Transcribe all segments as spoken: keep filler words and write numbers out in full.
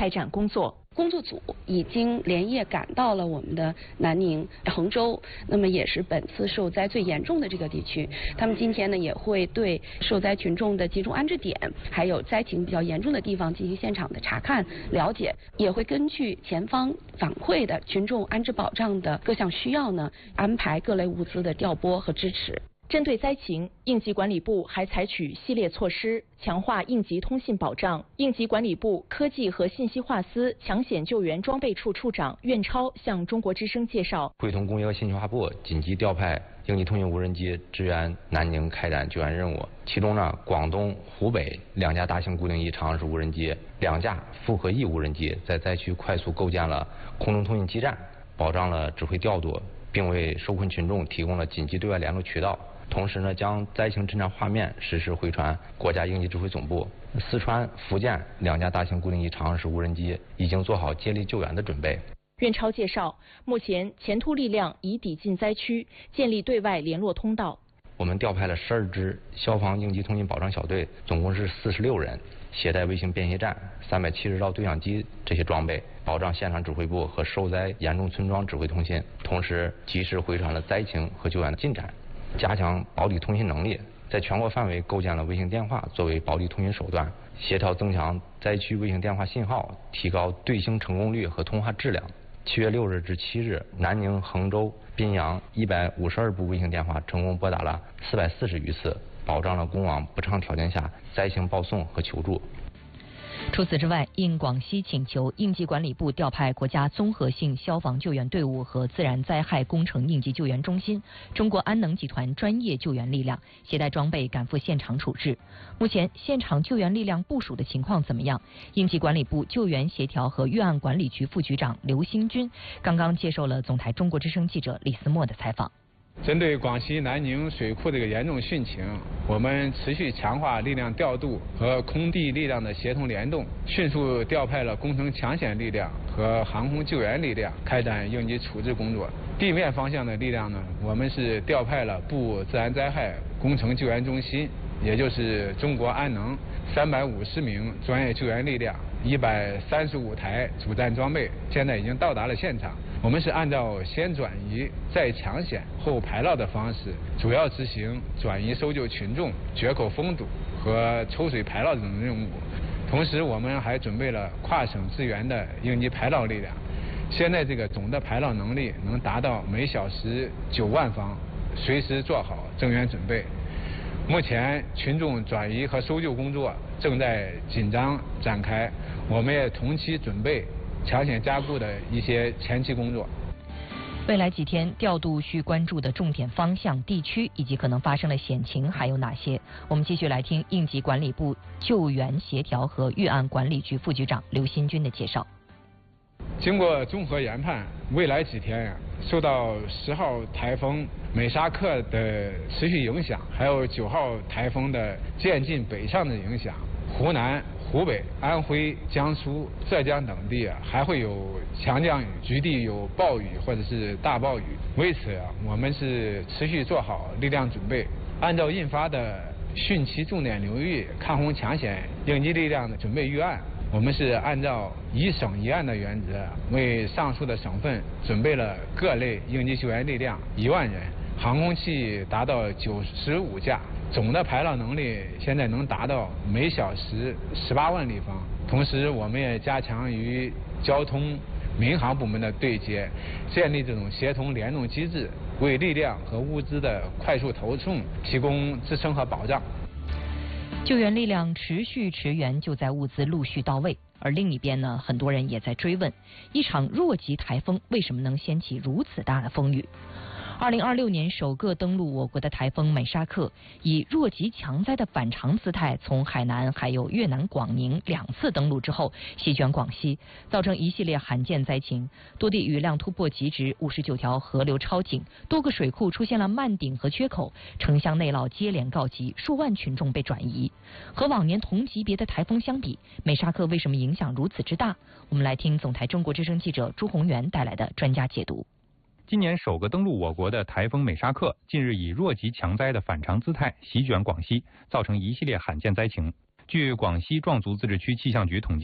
开展工作。 工作组已经连夜赶到了我们的南宁、衡州，那么也是本次受灾最严重的这个地区。他们今天呢也会对受灾群众的集中安置点，还有灾情比较严重的地方进行现场的查看了解，也会根据前方反馈的群众安置保障的各项需要呢，安排各类物资的调拨和支持。 针对灾情，应急管理部还采取系列措施，强化应急通信保障。应急管理部科技和信息化司抢险救援装备处处长苑超向中国之声介绍， 会同工业和信息化部紧急调派应急通信无人机支援南宁开展救援任务。其中呢，广东、湖北两架大型固定翼长航式无人机，两架复合翼无人机在灾区快速构建了空中通信基站，保障了指挥调度，并为受困群众提供了紧急对外联络渠道。同时呢，将灾情侦察画面实时回传国家应急指挥总部。四川、福建两架大型固定翼长航式无人机已经做好接力救援的准备。 苑超介绍，目前前突力量已抵近灾区，建立对外联络通道。 我们调派了十二支消防应急通信保障小队，总共是四十六人，携带卫星便携站、三百七十兆对讲机这些装备，保障现场指挥部和受灾严重村庄指挥通信，同时及时回传了灾情和救援的进展。加强保底通信能力，在全国范围构建了卫星电话作为保底通信手段，协调增强灾区卫星电话信号，提高对星成功率和通话质量。七月六日至七日，南宁、衡州、宾阳一百五十二部卫星电话成功拨打了四百四十余次，保障了公网不畅条件下灾情报送和求助。 除此之外，应广西请求，应急管理部调派国家综合性消防救援队伍和自然灾害工程应急救援中心、中国安能集团专业救援力量，携带装备赶赴现场处置。目前现场救援力量部署的情况怎么样？应急管理部救援协调和预案管理局副局长刘新军刚刚接受了总台中国之声记者李思墨的采访。 针对广西南宁水库这个严重汛情，我们持续强化力量调度和空地力量的协同联动，迅速调派了工程抢险力量和航空救援力量开展应急处置工作。地面方向的力量呢，我们是调派了部自然灾害工程救援中心，也就是中国安能，三百五十名专业救援力量，一百三十五台主战装备，现在已经到达了现场。我们是按照先转移、再抢险、后排涝的方式，主要执行转移搜救群众、决口封堵和抽水排涝等任务。同时，我们还准备了跨省支援的应急排涝力量。现在这个总的排涝能力能达到每小时九万方，随时做好增援准备。目前群众转移和搜救工作正在紧张展开，我们也同期准备抢险加固的一些前期工作。 未来几天调度需关注的重点方向、地区以及可能发生的险情还有哪些？我们继续来听应急管理部救援协调和预案管理局副局长刘新军的介绍。 经过综合研判，未来几天呀，受到十号台风美沙克的持续影响，还有九号台风的渐进北上的影响，湖南、湖北、安徽、江苏、浙江等地啊，还会有强降雨，局地有暴雨或者是大暴雨。为此啊，我们是持续做好力量准备，按照印发的汛期重点流域抗洪抢险应急力量的准备预案，我们是按照一省一案的原则，为上述的省份准备了各类应急救援力量一万人，航空器达到九十五架。总的排涝能力现在能达到每小时十八万立方。同时，我们也加强与交通、民航部门的对接，建立这种协同联动机制，为力量和物资的快速投送提供支撑和保障。 救援力量持续驰援，就在物资陆续到位。而另一边呢，很多人也在追问，一场弱级台风为什么能掀起如此大的风雨？二零二六年首个登陆我国的台风美沙克，以弱级强灾的反常姿态，从海南还有越南广宁两次登陆之后，席卷广西，造成一系列罕见灾情，多地雨量突破极值，五十九条河流超警，多个水库出现了漫顶和缺口，城乡内涝接连告急，数万群众被转移。和往年同级别的台风相比，美沙克为什么影响如此之大？我们来听总台中国之声记者朱宏元带来的专家解读。 今年首个登陆我国的台风美沙克，近日以弱级强灾的反常姿态席卷广西，造成一系列罕见灾情。据广西壮族自治区气象局统计，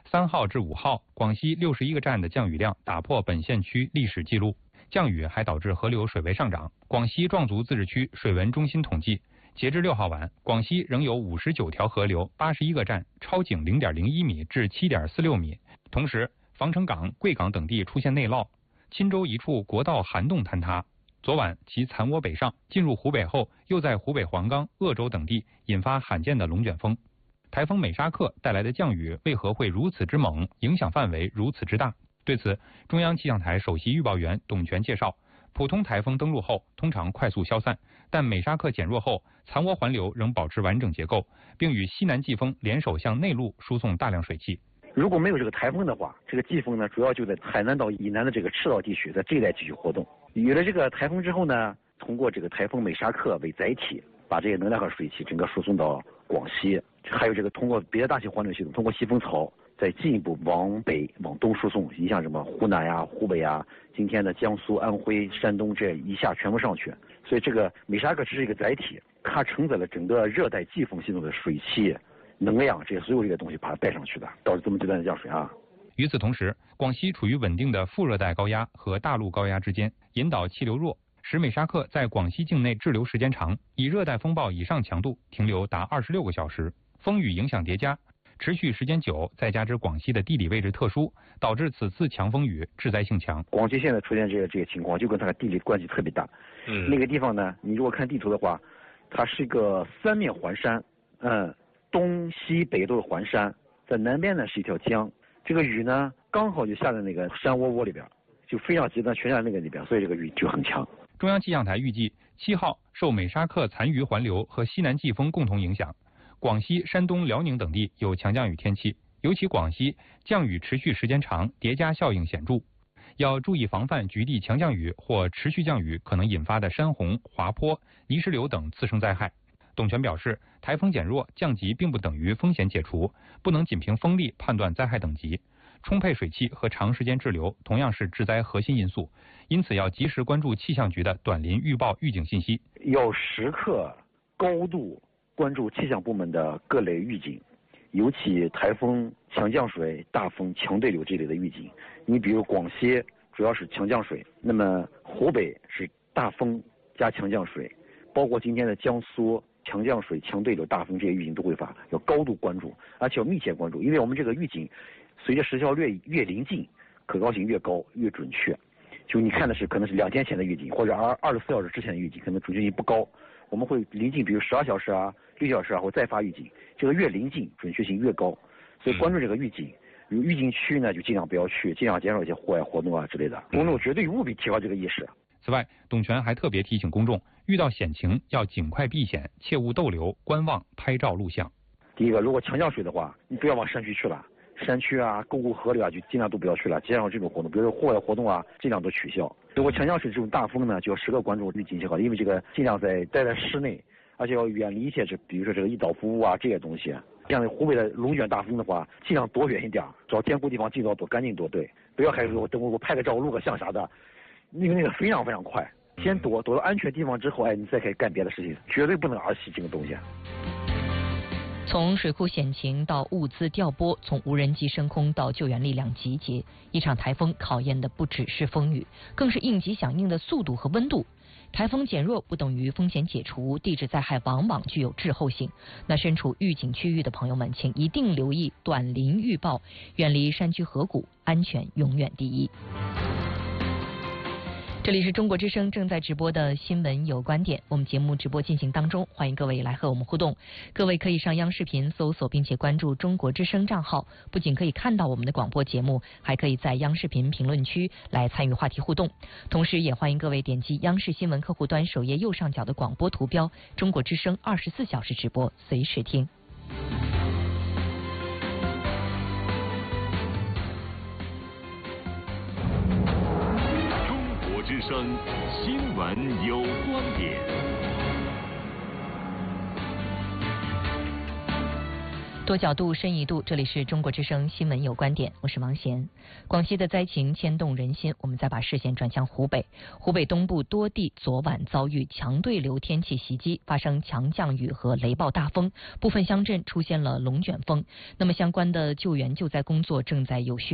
三号至五号，广西六十一个站的降雨量打破本县区历史记录。降雨还导致河流水位上涨。广西壮族自治区水文中心统计，截至六号晚，广西仍有五十九条河流、八十一个站超警零点零一米至七点四六米。同时，防城港、贵港等地出现内涝，钦州一处国道涵洞坍塌。昨晚其残涡北上，进入湖北后，又在湖北黄冈、鄂州等地引发罕见的龙卷风。台风美沙克带来的降雨为何会如此之猛，影响范围如此之大？对此，中央气象台首席预报员董全介绍，普通台风登陆后通常快速消散，但美沙克减弱后，残涡环流仍保持完整结构，并与西南季风联手向内陆输送大量水汽。 如果没有这个台风的话，这个季风呢，主要就在海南岛以南的这个赤道地区，在这一带继续活动。有了这个台风之后呢，通过这个台风美沙克为载体，把这些能量和水汽整个输送到广西，还有这个通过别的大型环流系统，通过西风槽再进一步往北往东输送，影响什么湖南呀、湖北呀，今天的江苏、安徽、山东这一下全部上去。所以这个美沙克只是一个载体，它承载了整个热带季风系统的水汽、能量这些所有这些东西把它带上去的，导致这么极端的降水啊。 与此同时，广西处于稳定的副热带高压和大陆高压之间，引导气流弱，使美沙克在广西境内滞留时间长，以热带风暴以上强度停留达二十六个小时，风雨影响叠加，持续时间久，再加之广西的地理位置特殊，导致此次强风雨致灾性强。 广西现在出现这个这个情况，就跟它的地理关系特别大。嗯，那个地方呢，你如果看地图的话，它是一个三面环山，嗯，东西北都是环山，在南边呢是一条江。这个雨呢，刚好就下在那个山窝窝里边，就非常极端，全在那个里边，所以这个雨就很强。 中央气象台预计，七号受美沙克残余环流和西南季风共同影响，广西、山东、辽宁等地有强降雨天气，尤其广西降雨持续时间长，叠加效应显著，要注意防范局地强降雨或持续降雨可能引发的山洪、滑坡、泥石流等次生灾害。董全表示，台风减弱降级并不等于风险解除，不能仅凭风力判断灾害等级。充沛水汽和长时间滞留同样是致灾核心因素，因此要及时关注气象局的短临预报预警信息， 要时刻高度关注气象部门的各类预警，尤其台风、强降水、大风、强对流这类的预警。你比如广西主要是强降水，那么湖北是大风加强降水，包括今天的江苏强降水、强对流、大风这些预警都会发，要高度关注，而且要密切关注，因为我们这个预警随着时效越越临近，可靠性越高越准确。就你看的是可能是两天前的预警，或者二二十四小时之前的预警，可能准确性不高。我们会临近，比如十二小时啊、六小时啊，或再发预警，这个越临近准确性越高。所以关注这个预警，有预警区呢就尽量不要去，尽量减少一些户外活动啊之类的。公众绝对务必提高这个意识。 此外，董全还特别提醒公众，遇到险情要尽快避险，切勿逗留、观望、拍照录像。 第一个，如果强降水的话，你不要往山区去了，山区啊、沟沟河流啊，就尽量都不要去了，减少这种活动，比如说户外活动啊，尽量都取消。如果强降水这种大风呢，就要时刻关注预警信号，因为这个尽量在待在室内，而且要远离一些这，比如说这个易倒伏物啊这些东西。像湖北的龙卷大风的话，尽量躲远一点，找坚固地方尽早躲，赶紧躲，对，不要还是我等我我拍个照、录个像啥的，那个那个非常非常快。先躲躲到安全地方之后，哎，你再可以干别的事情，绝对不能儿戏这个东西。 从水库险情到物资调拨，从无人机升空到救援力量集结，一场台风考验的不只是风雨，更是应急响应的速度和温度。台风减弱不等于风险解除，地质灾害往往具有滞后性。那身处预警区域的朋友们，请一定留意短临预报，远离山区河谷，安全永远第一。这里是中国之声正在直播的新闻有观点，我们节目直播进行当中，欢迎各位来和我们互动。各位可以上央视频搜索并且关注中国之声账号，不仅可以看到我们的广播节目，还可以在央视频评论区来参与话题互动。同时也欢迎各位点击央视新闻客户端首页右上角的广播图标，中国之声二十四小时直播，随时听。 之声新闻有观点。 多角度、深一度，这里是中国之声新闻有观点，我是王贤。广西的灾情牵动人心，我们再把视线转向湖北。湖北东部多地昨晚遭遇强对流天气袭击，发生强降雨和雷暴大风，部分乡镇出现了龙卷风。那么相关的救援救灾工作正在有序